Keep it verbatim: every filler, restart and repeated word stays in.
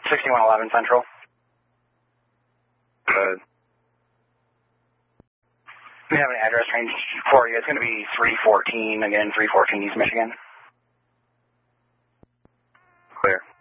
sixty-one eleven Central. Good. We have an address range for you. It's going to be three fourteen, again, three fourteen East Michigan. Clear.